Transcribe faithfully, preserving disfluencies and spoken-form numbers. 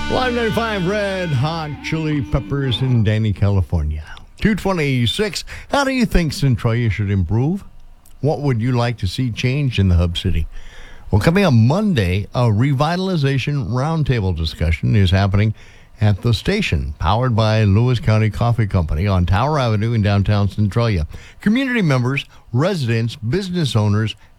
Live ninety-five Red Hot Chili Peppers in Danny, California. two twenty-six. How do you think Centralia should improve? What would you like to see changed in the hub city? Well, coming up Monday, a revitalization roundtable discussion is happening at the station, powered by Lewis County Coffee Company on Tower Avenue in downtown Centralia. Community members, residents, business owners,